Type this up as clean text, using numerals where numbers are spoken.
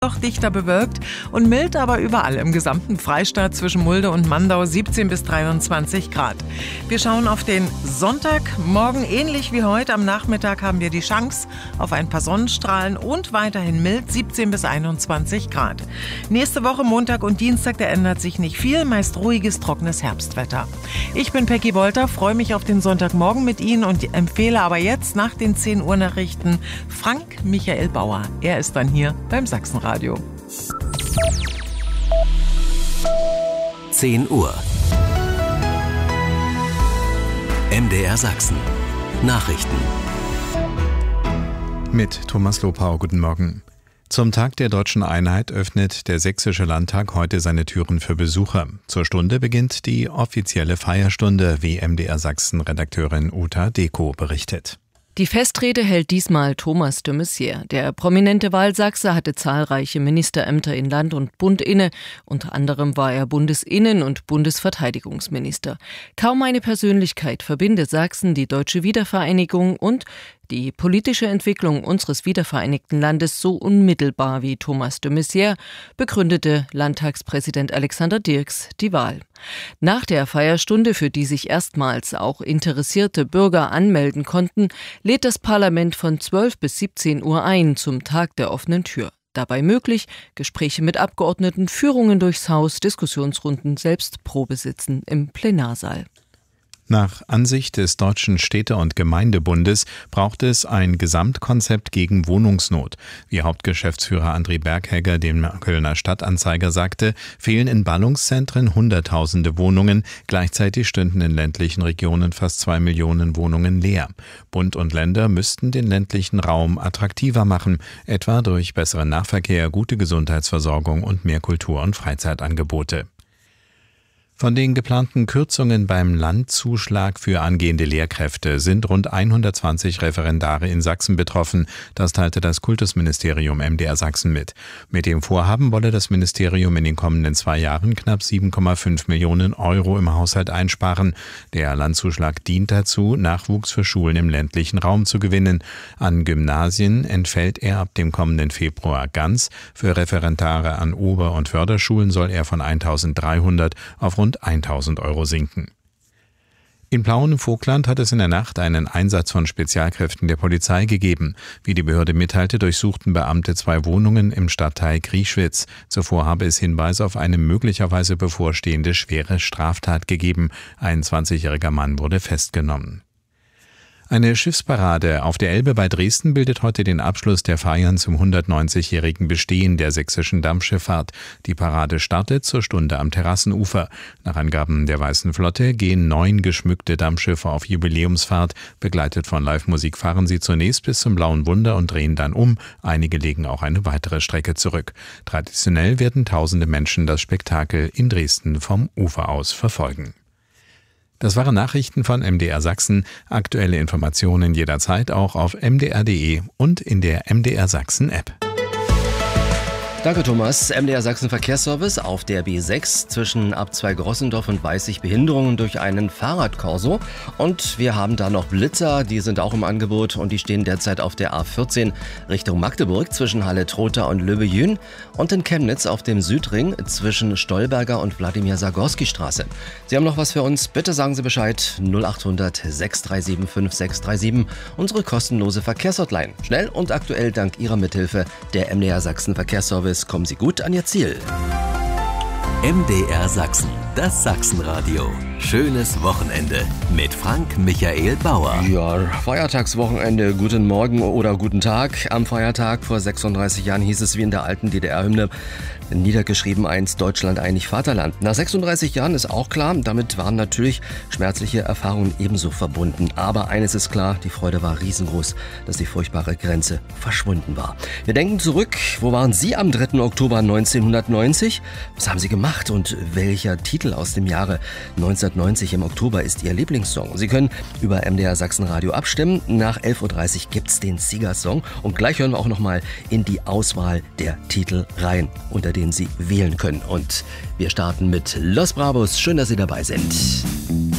Doch dichter bewölkt und mild, aber überall im gesamten Freistaat zwischen Mulde und Mandau 17 bis 23 Grad. Wir schauen auf den Sonntag. Morgen ähnlich wie heute am Nachmittag haben wir die Chance auf ein paar Sonnenstrahlen und weiterhin mild 17 bis 21 Grad. Nächste Woche Montag und Dienstag, da ändert sich nicht viel, meist ruhiges, trockenes Herbstwetter. Ich bin Peggy Wolter, freue mich auf den Sonntagmorgen mit Ihnen und empfehle aber jetzt nach den 10 Uhr Nachrichten Frank Michael Bauer. Er ist dann hier beim Sachsenradio. 10 Uhr. MDR Sachsen. Nachrichten. Mit Thomas Lopau, guten Morgen. Zum Tag der Deutschen Einheit öffnet der Sächsische Landtag heute seine Türen für Besucher. Zur Stunde beginnt die offizielle Feierstunde, wie MDR Sachsen-Redakteurin Uta Deko berichtet. Die Festrede hält diesmal Thomas de Maizière. Der prominente Wahlsachse hatte zahlreiche Ministerämter in Land und Bund inne. Unter anderem war er Bundesinnen- und Bundesverteidigungsminister. Kaum eine Persönlichkeit verbindet Sachsen, die deutsche Wiedervereinigung und die politische Entwicklung unseres wiedervereinigten Landes so unmittelbar wie Thomas de Maizière, begründete Landtagspräsident Alexander Dirks die Wahl. Nach der Feierstunde, für die sich erstmals auch interessierte Bürger anmelden konnten, lädt das Parlament von 12 bis 17 Uhr ein zum Tag der offenen Tür. Dabei möglich Gespräche mit Abgeordneten, Führungen durchs Haus, Diskussionsrunden, selbst Probesitzen im Plenarsaal. Nach Ansicht des Deutschen Städte- und Gemeindebundes braucht es ein Gesamtkonzept gegen Wohnungsnot. Wie Hauptgeschäftsführer André Berghegger dem Kölner Stadtanzeiger sagte, fehlen in Ballungszentren Hunderttausende Wohnungen. Gleichzeitig stünden in ländlichen Regionen fast 2 Millionen Wohnungen leer. Bund und Länder müssten den ländlichen Raum attraktiver machen, etwa durch besseren Nahverkehr, gute Gesundheitsversorgung und mehr Kultur- und Freizeitangebote. Von den geplanten Kürzungen beim Landzuschlag für angehende Lehrkräfte sind rund 120 Referendare in Sachsen betroffen. Das teilte das Kultusministerium MDR Sachsen mit. Mit dem Vorhaben wolle das Ministerium in den kommenden 2 Jahren knapp 7,5 Millionen Euro im Haushalt einsparen. Der Landzuschlag dient dazu, Nachwuchs für Schulen im ländlichen Raum zu gewinnen. An Gymnasien entfällt er ab dem kommenden Februar ganz. Für Referendare an Ober- und Förderschulen soll er von 1.300 auf rund 1.000 Euro sinken. In Plauen im Vogtland hat es in der Nacht einen Einsatz von Spezialkräften der Polizei gegeben. Wie die Behörde mitteilte, durchsuchten Beamte 2 Wohnungen im Stadtteil Grieschwitz. Zuvor habe es Hinweise auf eine möglicherweise bevorstehende schwere Straftat gegeben. Ein 20-jähriger Mann wurde festgenommen. Eine Schiffsparade auf der Elbe bei Dresden bildet heute den Abschluss der Feiern zum 190-jährigen Bestehen der sächsischen Dampfschifffahrt. Die Parade startet zur Stunde am Terrassenufer. Nach Angaben der Weißen Flotte gehen 9 geschmückte Dampfschiffe auf Jubiläumsfahrt. Begleitet von Live-Musik fahren sie zunächst bis zum Blauen Wunder und drehen dann um. Einige legen auch eine weitere Strecke zurück. Traditionell werden tausende Menschen das Spektakel in Dresden vom Ufer aus verfolgen. Das waren Nachrichten von MDR Sachsen. Aktuelle Informationen jederzeit auch auf mdr.de und in der MDR Sachsen App. Danke Thomas. MDR Sachsen Verkehrsservice auf der B6 zwischen Abzweig-Rossendorf und Weißig Behinderungen durch einen Fahrradkorso. Und wir haben da noch Blitzer, die sind auch im Angebot und die stehen derzeit auf der A14 Richtung Magdeburg zwischen Halle-Trotha und Löbejün und in Chemnitz auf dem Südring zwischen Stolberger und Wladimir-Sagorski-Straße. Sie haben noch was für uns? Bitte sagen Sie Bescheid. 0800 637 5637, unsere kostenlose Verkehrshotline. Schnell und aktuell dank Ihrer Mithilfe der MDR Sachsen Verkehrsservice. Kommen Sie gut an Ihr Ziel. MDR Sachsen, das Sachsenradio. Schönes Wochenende mit Frank Michael Bauer. Ja, Feiertagswochenende, guten Morgen oder guten Tag. Am Feiertag vor 36 Jahren hieß es wie in der alten DDR-Hymne, niedergeschrieben einst Deutschland einig Vaterland. Nach 36 Jahren ist auch klar, damit waren natürlich schmerzliche Erfahrungen ebenso verbunden. Aber eines ist klar, die Freude war riesengroß, dass die furchtbare Grenze verschwunden war. Wir denken zurück, wo waren Sie am 3. Oktober 1990? Was haben Sie gemacht und welcher Titel aus dem Jahre 1990 im Oktober ist Ihr Lieblingssong? Sie können über MDR Sachsenradio abstimmen. Nach 11.30 Uhr gibt's den Siegersong und gleich hören wir auch nochmal in die Auswahl der Titel rein, unter denen Sie wählen können. Und wir starten mit Los Bravos. Schön, dass Sie dabei sind.